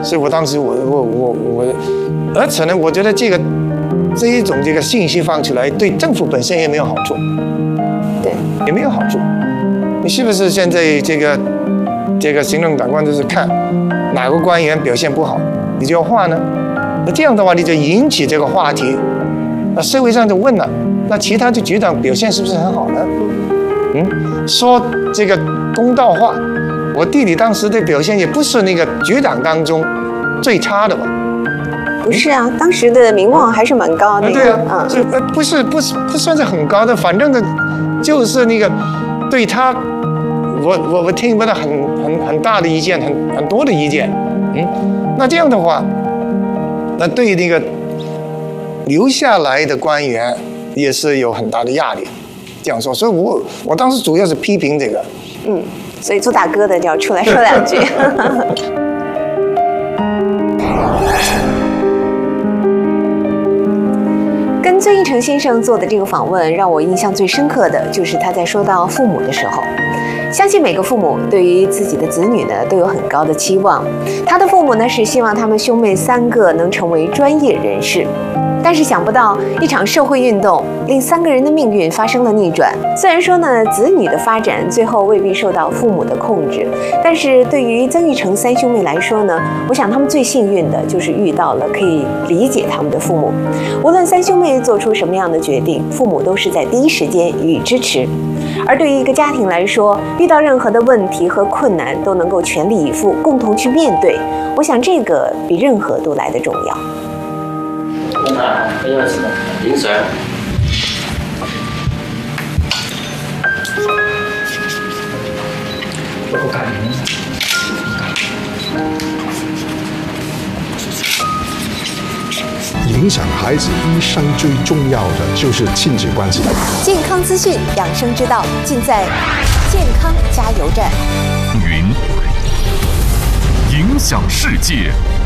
所以我当时而且呢，我觉得这一种信息放出来，对政府本身也没有好处， 对， 也没有好处。你是不是现在这个行政长官就是看哪个官员表现不好，你就要换呢？那这样的话，你就引起这个话题，那社会上就问了，那其他的局长表现是不是很好呢？说这个公道话，我弟弟当时的表现也不是那个局长当中最差的吧？ 不是啊，当时的名望还是蛮高的。 对啊，这不算是很高的，反正呢，就是那个对他，我听不到很大的意见，很多的意见。那这样的话，那对那个留下来的官员也是有很大的压力。这样说，所以我当时主要是批评这个。 所以做大哥的就要出来说两句。跟曾铉成先生做的这个访问，让我印象最深刻的就是他在说到父母的时候。相信每个父母对于自己的子女呢都有很高的期望。他的父母呢是希望他们兄妹3个能成为专业人士。但是想不到一场社会运动令3个人的命运发生了逆转。虽然说呢，子女的发展最后未必受到父母的控制，但是对于曾铉成3兄妹来说呢，我想他们最幸运的就是遇到了可以理解他们的父母。无论3兄妹做出什么样的决定，父母都是在第一时间予以支持。而对于一个家庭来说，遇到任何的问题和困難都能够全力以赴，共同去面對。我想這個比任何都來得重要。 影相。 影响孩子一生最重要的就是亲子关系。 健康资讯、养生之道，尽在健康加油站。 影响世界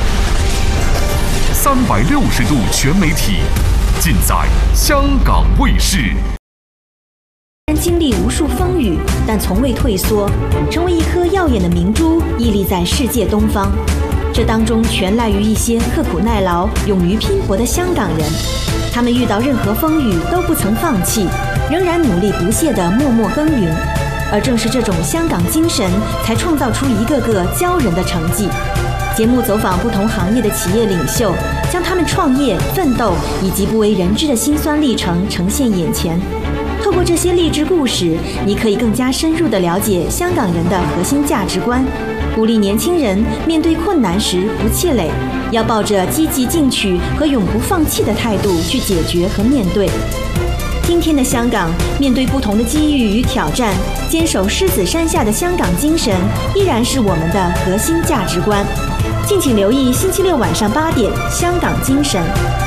，360度全媒体，尽在香港卫视。 经历无数风雨，但从未退缩，成为一颗耀眼的明珠，屹立在世界东方。这当中全赖于一些刻苦耐劳、勇于拼搏的香港人，他们遇到任何风雨都不曾放弃，仍然努力不懈地默默耕耘。而正是这种香港精神，才创造出一个个骄人的成绩。节目走访不同行业的企业领袖，将他们创业、奋斗以及不为人知的辛酸历程呈现眼前。透过这些励志故事，你可以更加深入地了解香港人的核心价值观，鼓励年轻人面对困难时不气馁，要抱着积极进取和永不放弃的态度去解决和面对。今天的香港，面对不同的机遇与挑战，坚守狮子山下的香港精神，依然是我们的核心价值观。敬请留意星期六晚上8点，《香港精神》。